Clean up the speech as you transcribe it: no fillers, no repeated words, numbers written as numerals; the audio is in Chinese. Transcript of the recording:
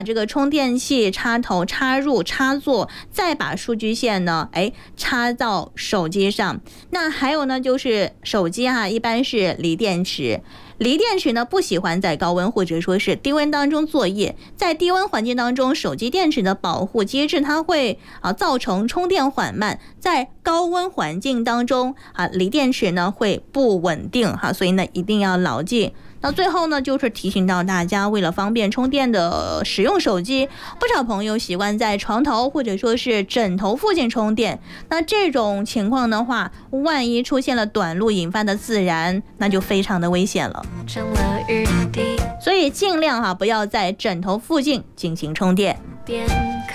这个充电器插头插入插座，再把数据线呢插到手机上。那还有呢，就是手机一般是锂电池。锂电池呢不喜欢在高温或者说是低温当中作业，在低温环境当中，手机电池的保护机制它会造成充电缓慢，在高温环境当中锂电池呢会不稳定所以呢一定要牢记。那最后呢，就是提醒到大家，为了方便充电的使用手机，不少朋友习惯在床头或者说是枕头附近充电。那这种情况的话，万一出现了短路引发的自燃，那就非常的危险了。所以尽量不要在枕头附近进行充电。